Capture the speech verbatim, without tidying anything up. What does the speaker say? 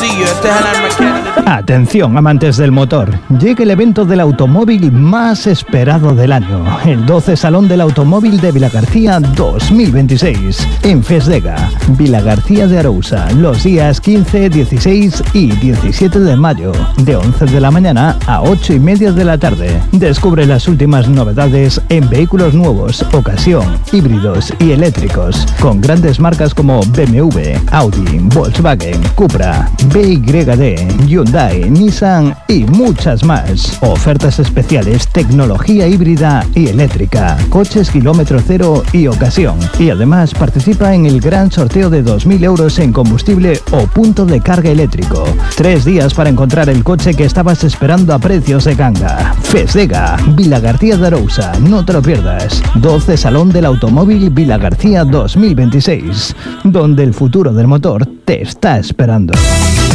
sencillo, este es el mecánico. Atención, amantes del motor. Llega el evento del automóvil más esperado del año, el doce Salón del Automóvil de Vilagarcía dos mil veintiséis, en Fesdega, Vilagarcía de Arousa, los días quince, dieciséis y diecisiete de mayo, de once de la mañana a ocho y media de la tarde. Descubre las últimas novedades en vehículos nuevos, ocasión, híbridos y eléctricos, con grandes marcas como B M W, Audi, Volkswagen, Cupra, B Y D, Hyundai, Nissan y muchas más. Ofertas especiales, tecnología híbrida y eléctrica, coches kilómetro cero y ocasión. Y además participa en el gran sorteo de dos mil euros en combustible o punto de carga eléctrico. Tres días para encontrar el coche que estabas esperando a precios de ganga. Fesdega, Vilagarcía de Arousa, no te lo pierdas. doce Salón del Automóvil Vilagarcía dos mil veintiséis, donde el futuro del motor te está esperando.